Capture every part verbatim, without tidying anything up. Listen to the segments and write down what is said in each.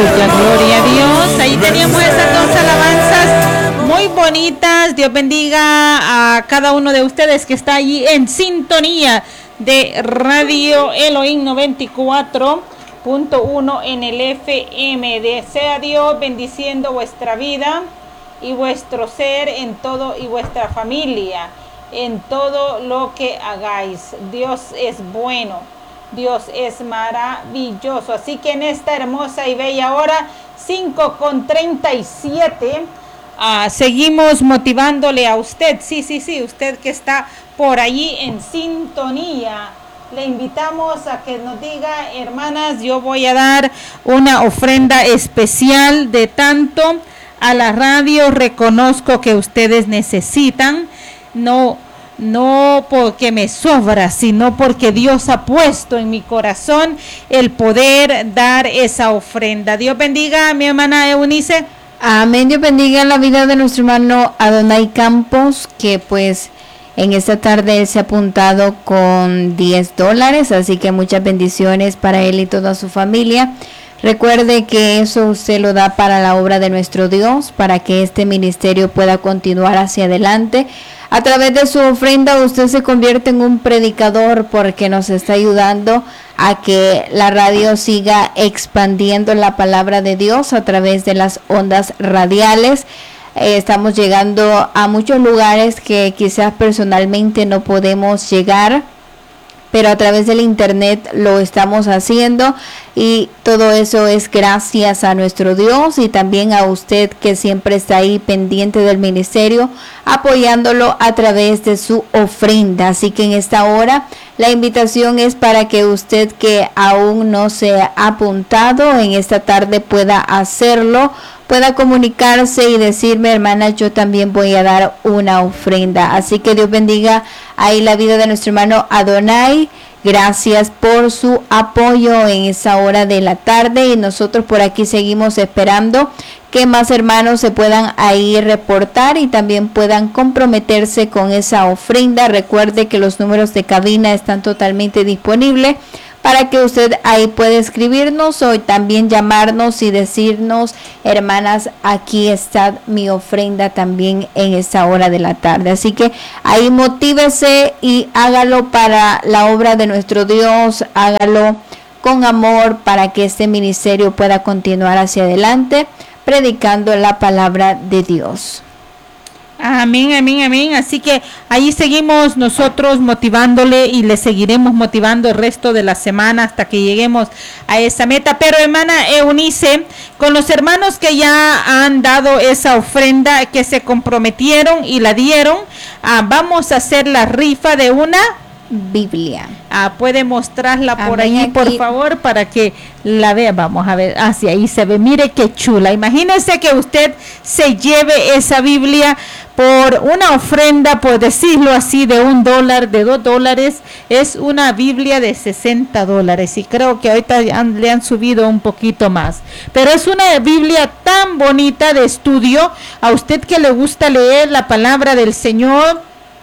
Aleluya, gloria a Dios. Ahí teníamos esas dos alabanzas muy bonitas. Dios bendiga a cada uno de ustedes que está allí en sintonía de Radio Elohim noventa y cuatro punto uno en el F M. Desea Dios bendiciendo vuestra vida y vuestro ser en todo y vuestra familia, en todo lo que hagáis. Dios es bueno. Dios es maravilloso. Así que en esta hermosa y bella hora, cinco con treinta y siete, uh, seguimos motivándole a usted. Sí, sí, sí, usted que está por allí en sintonía. Le invitamos a que nos diga, hermanas, yo voy a dar una ofrenda especial de tanto a la radio. Reconozco que ustedes necesitan, no No porque me sobra, sino porque Dios ha puesto en mi corazón el poder dar esa ofrenda. Dios bendiga a mi hermana Eunice. Amén. Dios bendiga la vida de nuestro hermano Adonai Campos, que pues en esta tarde él se ha apuntado con diez dólares, así que muchas bendiciones para él y toda su familia. Recuerde que eso usted lo da para la obra de nuestro Dios, para que este ministerio pueda continuar hacia adelante. A través de su ofrenda usted se convierte en un predicador, porque nos está ayudando a que la radio siga expandiendo la palabra de Dios a través de las ondas radiales. Eh, estamos llegando a muchos lugares que quizás personalmente no podemos llegar, pero a través del internet lo estamos haciendo, y todo eso es gracias a nuestro Dios y también a usted que siempre está ahí pendiente del ministerio, apoyándolo a través de su ofrenda. Así que en esta hora la invitación es para que usted que aún no se ha apuntado en esta tarde pueda hacerlo, pueda comunicarse y decirme, hermana, yo también voy a dar una ofrenda. Así que Dios bendiga ahí la vida de nuestro hermano Adonai. Gracias por su apoyo en esa hora de la tarde, y nosotros por aquí seguimos esperando que más hermanos se puedan ahí reportar y también puedan comprometerse con esa ofrenda. Recuerde que los números de cabina están totalmente disponibles para que usted ahí pueda escribirnos o también llamarnos y decirnos, hermanas, aquí está mi ofrenda también en esta hora de la tarde. Así que ahí motívese y hágalo para la obra de nuestro Dios, hágalo con amor para que este ministerio pueda continuar hacia adelante, predicando la palabra de Dios. Amén, amén, amén. Así que ahí seguimos nosotros motivándole y le seguiremos motivando el resto de la semana hasta que lleguemos a esa meta. Pero hermana Eunice, con los hermanos que ya han dado esa ofrenda, que se comprometieron y la dieron, ah, vamos a hacer la rifa de una Biblia. Ah, puede mostrarla por Amén, allí, por aquí. favor, para que la vea. Vamos a ver, hacia ahí se ve. Mire qué chula. Imagínese que usted se lleve esa Biblia por una ofrenda, por decirlo así, de un dólar, de dos dólares. Es una Biblia de sesenta dólares, y creo que ahorita han, le han subido un poquito más. Pero es una Biblia tan bonita de estudio. A usted que le gusta leer la palabra del Señor,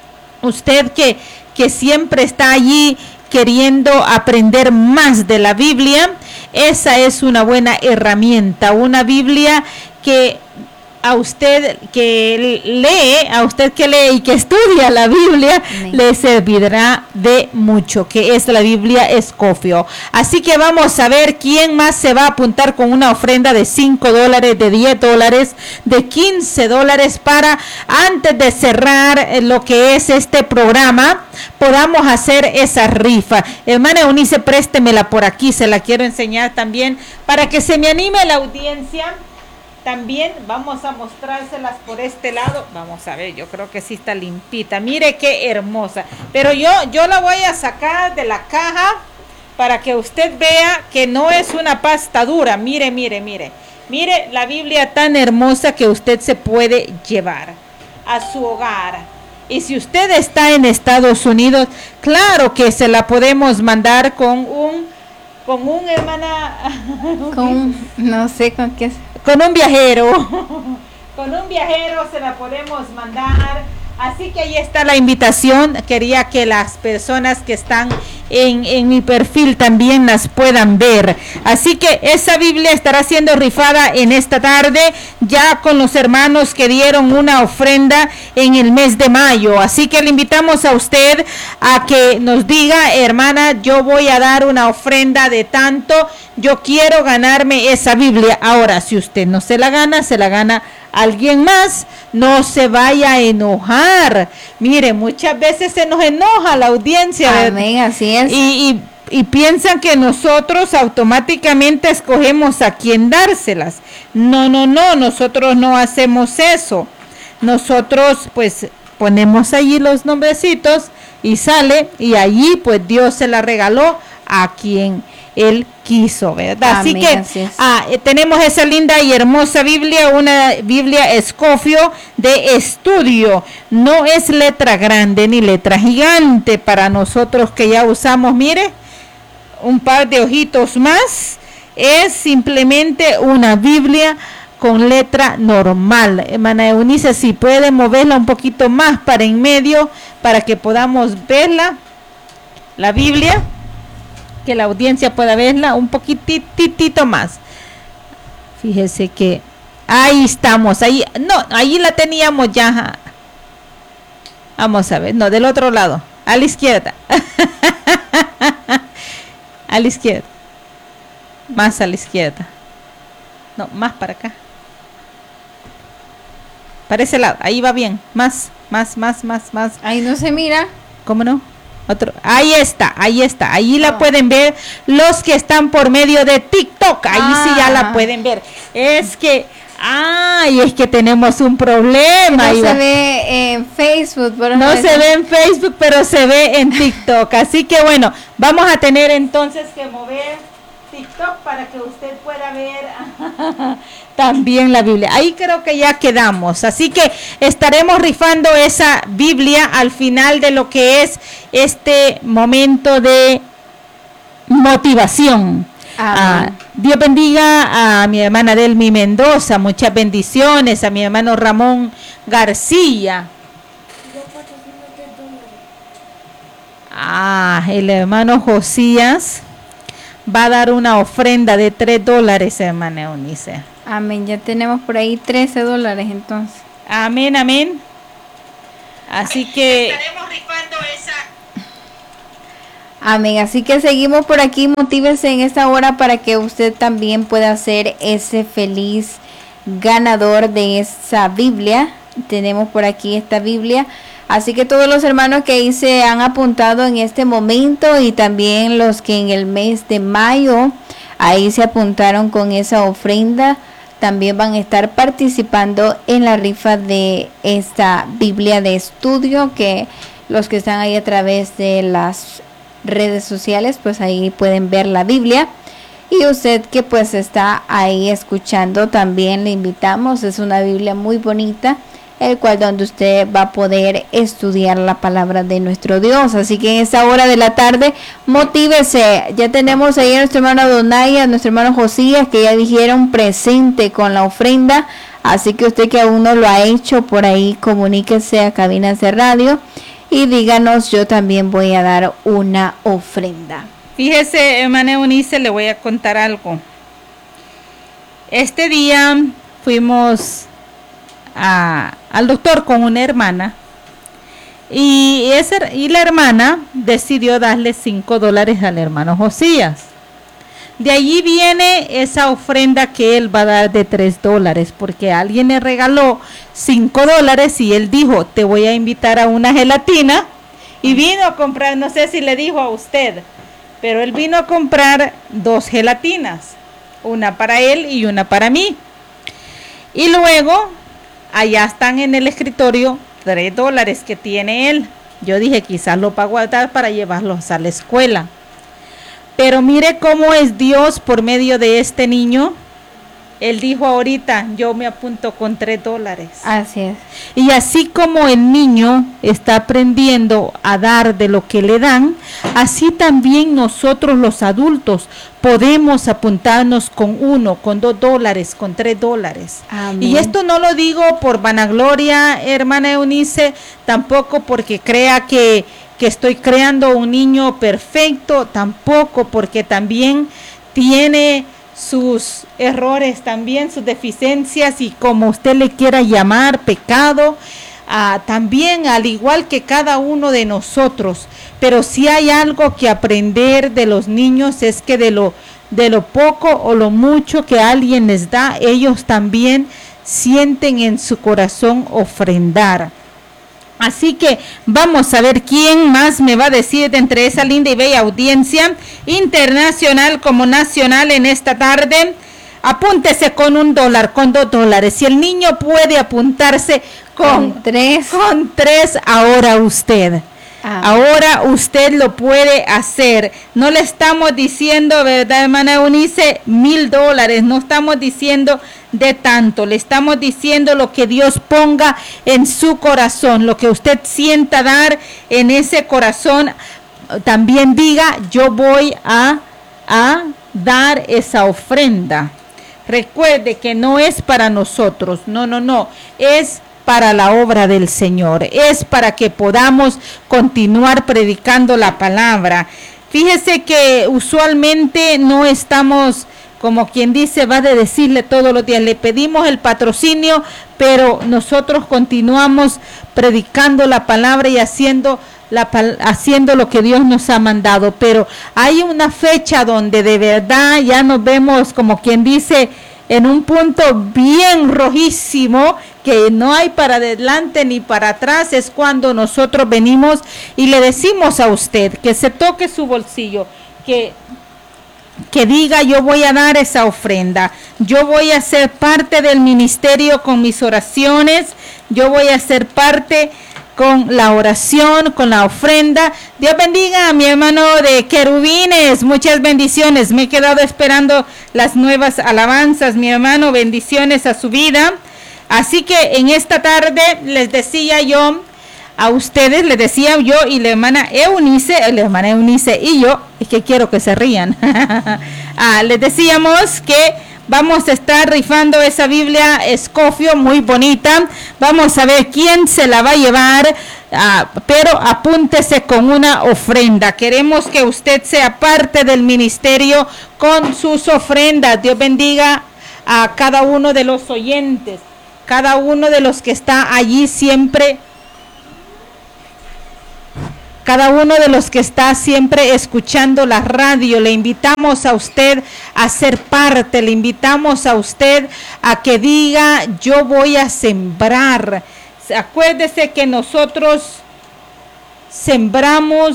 usted que que siempre está allí queriendo aprender más de la Biblia, esa es una buena herramienta, una Biblia que a usted que lee, a usted que lee y que estudia la Biblia, Amén, le servirá de mucho, que es la Biblia Escofio. Así que vamos a ver quién más se va a apuntar con una ofrenda de cinco dólares, de diez dólares, de quince dólares, para antes de cerrar lo que es este programa, podamos hacer esa rifa. Hermana Eunice, préstemela por aquí, se la quiero enseñar también, para que se me anime la audiencia. También vamos a mostrárselas por este lado. Vamos a ver, yo creo que sí está limpita. Mire qué hermosa. Pero yo, yo la voy a sacar de la caja para que usted vea que no es una pasta dura. Mire, mire, mire. Mire la Biblia tan hermosa que usted se puede llevar a su hogar. Y si usted está en Estados Unidos, claro que se la podemos mandar con un, con un hermana. Con, no sé con qué. Con un viajero, con un viajero se la podemos mandar Así que ahí está la invitación. Quería que las personas que están en, en mi perfil también las puedan ver. Así que esa Biblia estará siendo rifada en esta tarde, ya con los hermanos que dieron una ofrenda en el mes de mayo. Así que le invitamos a usted a que nos diga, hermana, yo voy a dar una ofrenda de tanto, yo quiero ganarme esa Biblia. Ahora, si usted no se la gana, se la gana alguien más, no se vaya a enojar. Mire, muchas veces se nos enoja la audiencia. Amén, así es. Y, y, y piensan que nosotros automáticamente escogemos a quién dárselas. No, no, no, nosotros no hacemos eso. Nosotros pues ponemos allí los nombrecitos y sale, y allí pues Dios se la regaló a quien Él quiso, ¿verdad? Amén, así que así es. ah, eh, tenemos esa linda y hermosa Biblia, una Biblia Escofio de estudio. No es letra grande ni letra gigante para nosotros que ya usamos, mire, un par de ojitos más. Es simplemente una Biblia con letra normal. Hermana Eunice, si puede moverla un poquito más para en medio para que podamos verla, la Biblia, que la audiencia pueda verla un poquitito más. Fíjese que ahí estamos, ahí, no, ahí la teníamos ya. Vamos a ver, no, del otro lado, a la izquierda. A la izquierda. Más a la izquierda. No, más para acá. Para ese lado, ahí va bien. Más, más, más, más, más. Ahí no se mira. ¿Cómo no? Otro. Ahí está, ahí está. Ahí la oh. pueden ver los que están por medio de TikTok. Ahí ah. sí ya la pueden ver. Es que, ay, es que tenemos un problema. No se va. ve en Facebook. Pero no se ve en Facebook, pero se ve en TikTok. Así que bueno, vamos a tener entonces que mover TikTok para que usted pueda ver también la Biblia. Ahí creo que ya quedamos. Así que estaremos rifando esa Biblia al final de lo que es este momento de motivación. Ah, Dios bendiga a mi hermana Delmi Mendoza. Muchas bendiciones. A mi hermano Ramón García. Ah, el hermano Josías va a dar una ofrenda de tres dólares, hermana Eunice. Amén, ya tenemos por ahí trece dólares entonces. Amén, amén. Así que estaremos rifando esa. Amén, así que seguimos por aquí, motívese en esta hora para que usted también pueda ser ese feliz ganador de esa Biblia. Tenemos por aquí esta Biblia. Así que todos los hermanos que ahí se han apuntado en este momento y también los que en el mes de mayo ahí se apuntaron con esa ofrenda, también van a estar participando en la rifa de esta Biblia de estudio, que los que están ahí a través de las redes sociales, pues ahí pueden ver la Biblia. Y usted que pues está ahí escuchando, también le invitamos, es una Biblia muy bonita, el cual donde usted va a poder estudiar la palabra de nuestro Dios. Así que en esta hora de la tarde, motívese. Ya tenemos ahí a nuestro hermano Adonai, a nuestro hermano Josías, que ya dijeron presente con la ofrenda. Así que usted que aún no lo ha hecho, por ahí comuníquese a Cabinas de Radio y díganos, yo también voy a dar una ofrenda. Fíjese, hermana Eunice, le voy a contar algo. Este día fuimos A, al doctor con una hermana y, esa, y la hermana decidió darle cinco dólares al hermano Josías. De allí viene esa ofrenda que él va a dar de tres dólares, porque alguien le regaló cinco dólares y él dijo, te voy a invitar a una gelatina, y vino a comprar, no sé si le dijo a usted, pero él vino a comprar dos gelatinas, una para él y una para mí. Y luego allá están en el escritorio tres dólares que tiene él. Yo dije, quizás lo va a guardar para llevarlos a la escuela. Pero mire cómo es Dios por medio de este niño. Él dijo ahorita, yo me apunto con tres dólares. Así es. Y así como el niño está aprendiendo a dar de lo que le dan, así también nosotros los adultos podemos apuntarnos con uno, con dos dólares, con tres dólares. Amén. Y esto no lo digo por vanagloria, hermana Eunice, tampoco porque crea que, que estoy creando un niño perfecto, tampoco porque también tiene sus errores también, sus deficiencias y como usted le quiera llamar, pecado, uh, también al igual que cada uno de nosotros. Pero si hay algo que aprender de los niños es que de lo, de lo poco o lo mucho que alguien les da, ellos también sienten en su corazón ofrendar. Así que vamos a ver quién más me va a decir de entre esa linda y bella audiencia internacional como nacional en esta tarde. Apúntese con un dólar, con dos dólares. Si el niño puede apuntarse con, con tres, con tres, ahora usted. Ah. Ahora usted lo puede hacer. No le estamos diciendo, ¿verdad, hermana Eunice? Mil dólares. No estamos diciendo de tanto. Le estamos diciendo lo que Dios ponga en su corazón. Lo que usted sienta dar en ese corazón. También diga, yo voy a, a dar esa ofrenda. Recuerde que no es para nosotros. No, no, no. Es para la obra del Señor, es para que podamos continuar predicando la palabra. Fíjese que usualmente no estamos, como quien dice, va de decirle todos los días, le pedimos el patrocinio, pero nosotros continuamos predicando la palabra y haciendo, la, haciendo lo que Dios nos ha mandado. Pero hay una fecha donde de verdad ya nos vemos, como quien dice, en un punto bien rojísimo, que no hay para adelante ni para atrás. Es cuando nosotros venimos y le decimos a usted que se toque su bolsillo, que, que diga, yo voy a dar esa ofrenda, yo voy a ser parte del ministerio con mis oraciones, yo voy a ser parte con la oración, con la ofrenda. Dios bendiga a mi hermano de querubines, muchas bendiciones. Me he quedado esperando las nuevas alabanzas, mi hermano, bendiciones a su vida. Así que en esta tarde les decía yo a ustedes, les decía yo y la hermana Eunice, la hermana Eunice y yo, es que quiero que se rían. ah, les decíamos que vamos a estar rifando esa Biblia Escofio muy bonita. Vamos a ver quién se la va a llevar, uh, pero apúntese con una ofrenda. Queremos que usted sea parte del ministerio con sus ofrendas. Dios bendiga a cada uno de los oyentes, cada uno de los que está allí siempre. Cada uno de los que está siempre escuchando la radio, le invitamos a usted a ser parte, le invitamos a usted a que diga, yo voy a sembrar. Acuérdese que nosotros sembramos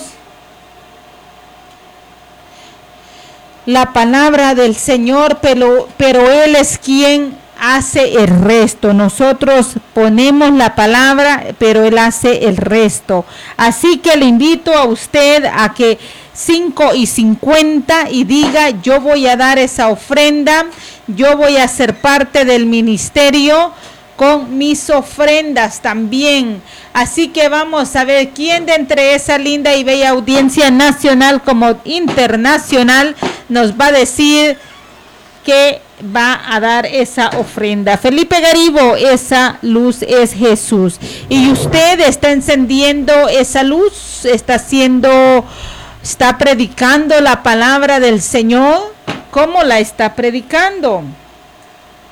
la palabra del Señor, pero, pero Él es quien hace el resto. Nosotros ponemos la palabra, pero Él hace el resto. Así que le invito a usted a que cinco y cincuenta y diga, yo voy a dar esa ofrenda, yo voy a ser parte del ministerio con mis ofrendas también. Así que vamos a ver quién de entre esa linda y bella audiencia nacional como internacional nos va a decir que va a dar esa ofrenda. Felipe Garibo, esa luz es Jesús. Y usted está encendiendo esa luz, está haciendo, está predicando la palabra del Señor. ¿Cómo la está predicando?